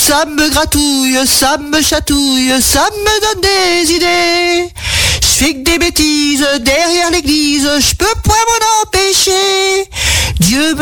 Ça me gratouille, ça me chatouille, ça me donne des idées. Je fais que des bêtises derrière l'église, je peux point m'en empêcher. Dieu